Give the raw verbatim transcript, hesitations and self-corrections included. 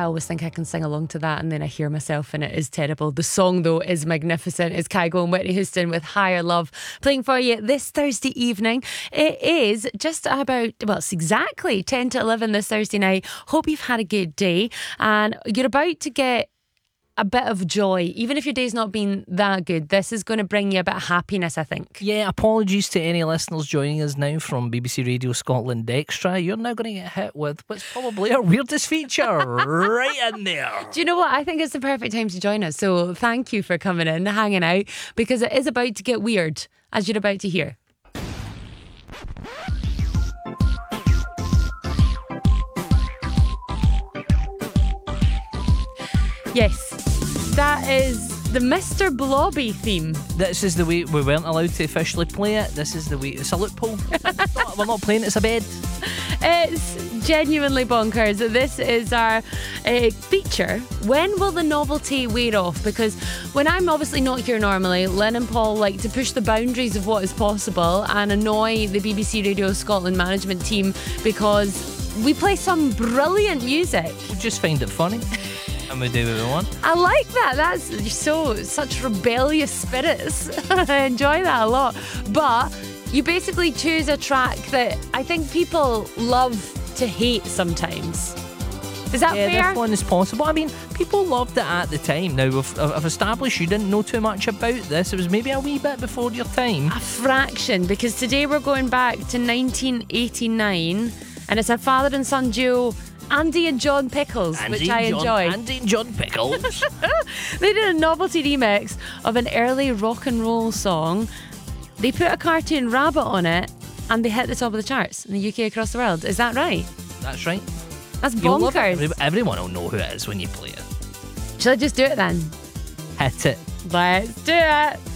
I always think I can sing along to that, and then I hear myself and it is terrible. The song, though, is magnificent. It's Kygo and Whitney Houston with Higher Love playing for you this Thursday evening. It is just about, well, it's exactly ten to eleven this Thursday night. Hope you've had a good day, and you're about to get a bit of joy. Even if your day's not been that good, this is going to bring you a bit of happiness, I think. Yeah, apologies to any listeners joining us now from B B C Radio Scotland Extra. You're now going to get hit with what's probably our weirdest feature right in there. Do you know what? I think it's the perfect time to join us. So thank you for coming in, hanging out, because it is about to get weird, as you're about to hear. Yes, that is the Mister Blobby theme. This is the way we weren't allowed to officially play it. This is the way. It's a loophole. No, we're not playing it, it's a bed. It's genuinely bonkers. This is our uh, feature. When will the novelty wear off? Because when I'm obviously not here normally, Lynn and Paul like to push the boundaries of what is possible and annoy the B B C Radio Scotland management team because we play some brilliant music. We just find it funny. And we do what we want. I like that. That's so such rebellious spirits. I enjoy that a lot. But you basically choose a track that I think people love to hate sometimes. Is that yeah, fair? Yeah, this one is possible. I mean, people loved it at the time. Now, we've, I've established you didn't know too much about this. It was maybe a wee bit before your time. A fraction, because today we're going back to nineteen eighty-nine, and it's a father and son duo, Andy and John Pickles, Andy which I John, enjoy. Andy and John Pickles. They did a novelty remix of an early rock and roll song. They put a cartoon rabbit on it and they hit the top of the charts in the U K across the world. Is that right? That's right. That's You'll love it. bonkers. Every- Everyone will know who it is when you play it. Shall I just do it then? Hit it. Let's do it.